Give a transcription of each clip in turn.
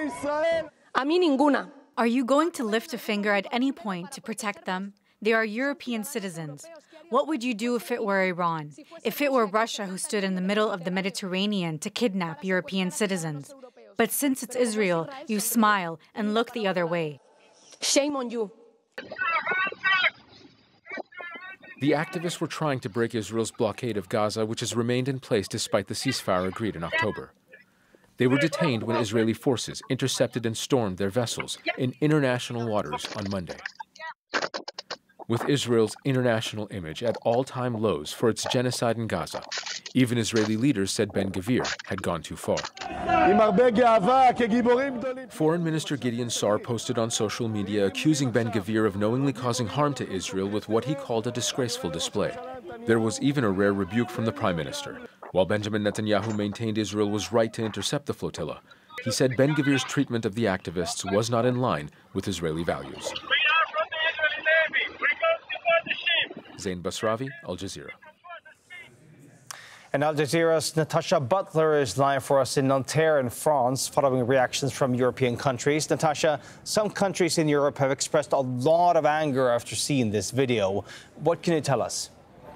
A mí ninguna. Are you going to lift a finger at any point to protect them? They are European citizens. What would you do if it were Iran? If it were Russia who stood in the middle of the Mediterranean to kidnap European citizens? But since it's Israel, you smile and look the other way. Shame on you. The activists were trying to break Israel's blockade of Gaza, which has remained in place despite the ceasefire agreed in October. They were detained when Israeli forces intercepted and stormed their vessels in international waters on Monday. With Israel's international image at all-time lows for its genocide in Gaza, even Israeli leaders said Ben-Gvir had gone too far. Foreign Minister Gideon Sa'ar posted on social media accusing Ben-Gvir of knowingly causing harm to Israel with what he called a disgraceful display. There was even a rare rebuke from the Prime Minister. While Benjamin Netanyahu maintained Israel was right to intercept the flotilla, he said Ben-Gvir's treatment of the activists was not in line with Israeli values. Zain Basravi, Al Jazeera. And Al Jazeera's Natasha Butler is live for us in Nanterre in France, following reactions from European countries. Natasha, some countries in Europe have expressed a lot of anger after seeing this video. What can you tell us?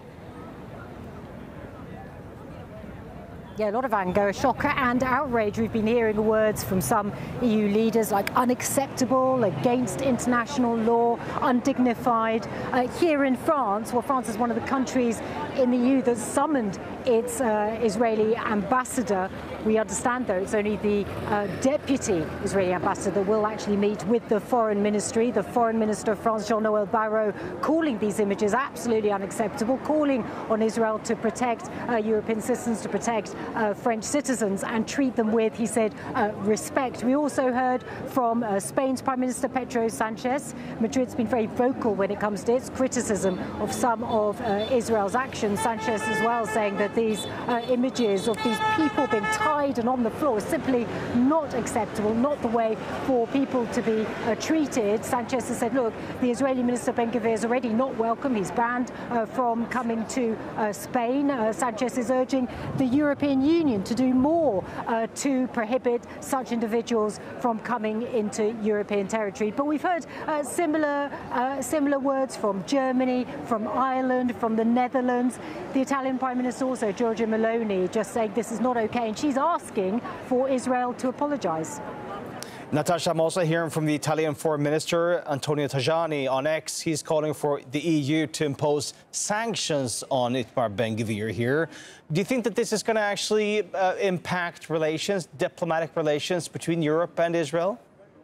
Yeah, a lot of anger, shock and outrage. We've been hearing words from some EU leaders like unacceptable, against international law, undignified. Here in France, well, France is one of the countries in the EU that summoned its Israeli ambassador. We understand, though, it's only the deputy Israeli ambassador that will actually meet with the foreign ministry. The foreign minister of France, Jean-Noël Barrot, calling these images absolutely unacceptable, calling on Israel to protect European citizens, to protect French citizens and treat them with, he said, respect. We also heard from Spain's Prime Minister Pedro Sanchez. Madrid's been very vocal when it comes to its criticism of some of Israel's actions. Sanchez as well saying that these images of these people being tied and on the floor is simply not acceptable, not the way for people to be treated. Sanchez has said, look, the Israeli Minister Ben-Gvir is already not welcome. He's banned from coming to Spain. Sanchez is urging the European Union to do more to prohibit such individuals from coming into European territory. But we've heard similar words from Germany, from Ireland, from the Netherlands. The Italian Prime Minister also, Giorgia Meloni, just saying this is not okay, and she's asking for Israel to apologize. Natasha, I'm also hearing from the Italian Foreign Minister, Antonio Tajani, on X. He's calling for the EU to impose sanctions on Itamar Ben-Gvir here. Do you think that this is going to actually impact relations, diplomatic relations between Europe and Israel?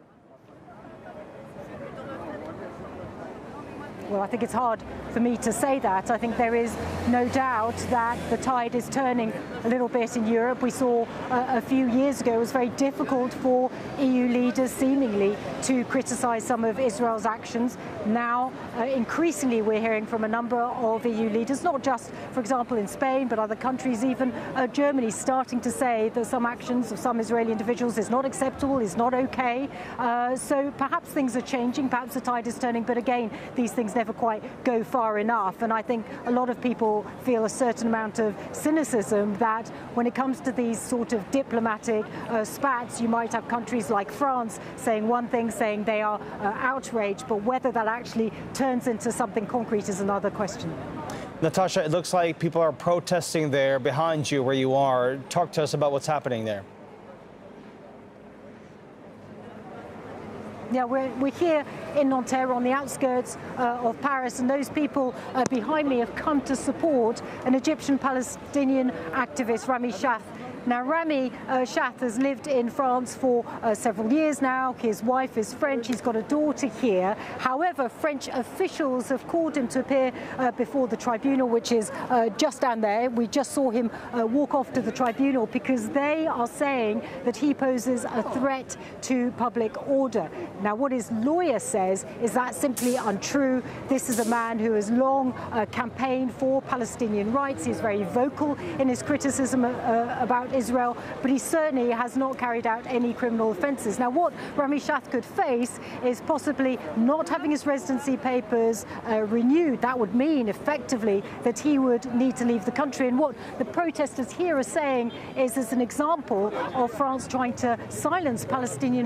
Well, I think it's hard for me to say that. I think there is no doubt that the tide is turning a little bit in Europe. We saw a few years ago it was very difficult for EU leaders seemingly to criticize some of Israel's actions. Now, increasingly, we're hearing from a number of EU leaders, not just, for example, in Spain, but other countries, even Germany, starting to say that some actions of some Israeli individuals is not acceptable, is not okay. So perhaps things are changing, perhaps the tide is turning, but again, these things never quite go far enough. And I think a lot of people feel a certain amount of cynicism that when it comes to these sort of diplomatic spats, you might have countries like France saying one thing, saying they are outraged, but whether that actually turns into something concrete is another question. Natasha, it looks like people are protesting there behind you where you are. Talk to us about what's happening there. Yeah, we're here in Nanterre on the outskirts of Paris, and those people behind me have come to support an Egyptian-Palestinian activist, Rami Shath. Now, Rami Shath has lived in France for several years now. His wife is French. He's got a daughter here. However, French officials have called him to appear before the tribunal, which is just down there. We just saw him walk off to the tribunal because they are saying that he poses a threat to public order. Now, what his lawyer says is that simply untrue. This is a man who has long campaigned for Palestinian rights. He's very vocal in his criticism about Israel, but he certainly has not carried out any criminal offences. Now, what Rami Shath could face is possibly not having his residency papers renewed. That would mean, effectively, that he would need to leave the country. And what the protesters here are saying is, as an example of France trying to silence Palestinian